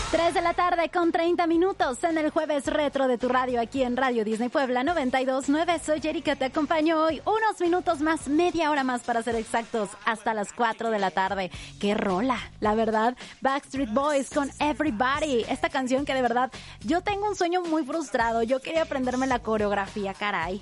3 de la tarde con 30 minutos en el jueves retro de tu radio aquí en Radio Disney Puebla 92.9. Soy Erika, te acompaño hoy unos minutos más, media hora más para ser exactos, hasta las 4 de la tarde. ¡Qué rola! La verdad, Backstreet Boys con Everybody. Esta canción que de verdad, yo tengo un sueño muy frustrado. Yo quería aprenderme la coreografía, caray.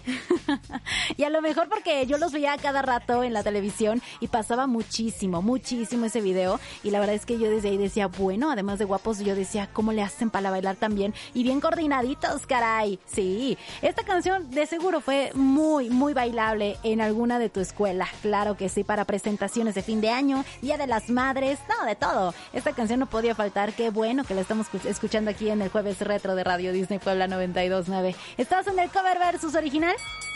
Y a lo mejor porque yo los veía cada rato en la televisión y pasaba muchísimo ese video. Y la verdad es que yo desde ahí decía, bueno, además de guapos, yo decía, ¿cómo le hacen para bailar tan bien? Y bien coordinaditos, caray. Sí, esta canción de seguro fue muy bailable en alguna de tu escuela. Claro que sí, para presentaciones de fin de año, Día de las Madres, no, de todo. Esta canción no podía faltar. Qué bueno que la estamos escuchando aquí en el jueves retro de Radio Disney Puebla 92.9. ¿Estás en el cover versus original?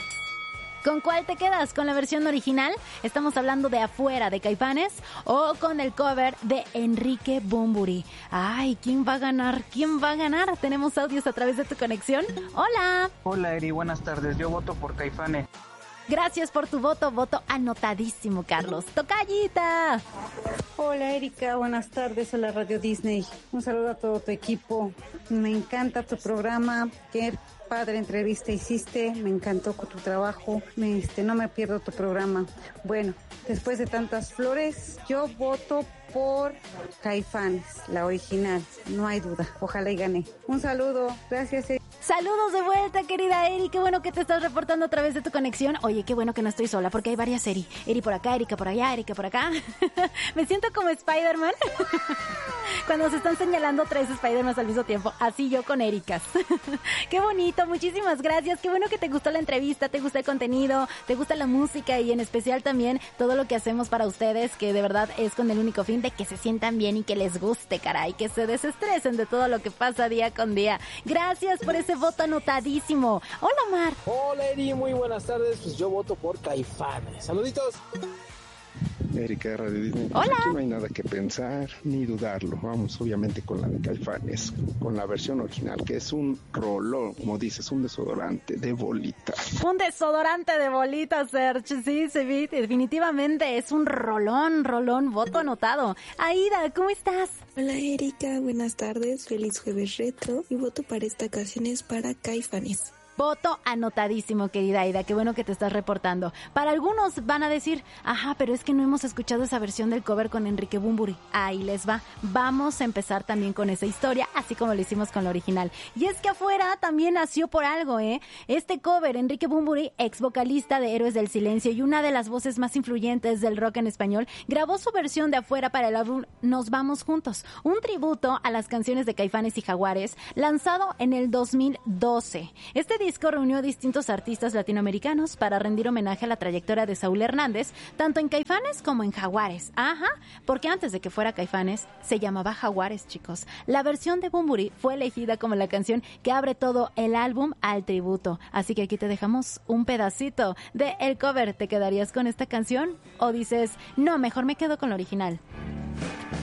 ¿Con cuál te quedas? ¿Con la versión original? Estamos hablando de Afuera, de Caifanes, o con el cover de Enrique Bunbury. Ay, ¿quién va a ganar? ¿Quién va a ganar? Tenemos audios a través de tu conexión. ¡Hola! Hola, Eri, buenas tardes. Yo voto por Caifanes. Gracias por tu voto anotadísimo, Carlos. ¡Tocallita! Hola, Erika, buenas tardes. Hola, Radio Disney. Un saludo a todo tu equipo. Me encanta tu programa. Qué padre entrevista hiciste, me encantó con tu trabajo, no me pierdo tu programa. Bueno, después de tantas flores, yo voto por Caifanes, la original, no hay duda, ojalá y gane. Un saludo, gracias. Saludos de vuelta, querida Eri, qué bueno que te estás reportando a través de tu conexión. Oye, qué bueno que no estoy sola, porque hay varias Eri. Eri por acá, Erika por allá, Erika por acá. Me siento como Spider-Man. Cuando se están señalando 3 Spider-Man al mismo tiempo, así yo con Ericas. Qué bonito, muchísimas gracias. Qué bueno que te gustó la entrevista, te gusta el contenido, te gusta la música y en especial también todo lo que hacemos para ustedes, que de verdad es con el único fin de que se sientan bien y que les guste, caray, que se desestresen de todo lo que pasa día con día. Gracias por ese voto anotadísimo. Hola, Omar. Hola, Eri, muy buenas tardes. Pues yo voto por Caifanes. Saluditos. Erika de Radio Disney. Hola. Aquí no hay nada que pensar ni dudarlo. Vamos, obviamente, con la de Caifanes, con la versión original, que es un rolón, como dices, un desodorante de bolitas. Un desodorante de bolitas, Serge. Sí, definitivamente es un rolón, voto anotado. Aida, ¿cómo estás? Hola, Erika, buenas tardes, feliz jueves retro. Mi voto para esta ocasión es para Caifanes. Voto anotadísimo, querida Aida, qué bueno que te estás reportando. Para algunos van a decir, ajá, pero es que no hemos escuchado esa versión del cover con Enrique Bunbury. Ahí les va. Vamos a empezar también con esa historia, así como lo hicimos con la original. Y es que Afuera también nació por algo, ¿eh? Este cover, Enrique Bunbury, ex vocalista de Héroes del Silencio y una de las voces más influyentes del rock en español, grabó su versión de Afuera para el álbum Nos Vamos Juntos, un tributo a las canciones de Caifanes y Jaguares, lanzado en el 2012. Este disco reunió a distintos artistas latinoamericanos para rendir homenaje a la trayectoria de Saúl Hernández, tanto en Caifanes como en Jaguares. Ajá, porque antes de que fuera Caifanes, se llamaba Jaguares, chicos. La versión de Bunbury fue elegida como la canción que abre todo el álbum al tributo. Así que aquí te dejamos un pedacito de el cover. ¿Te quedarías con esta canción? ¿O dices, no, mejor me quedo con la original?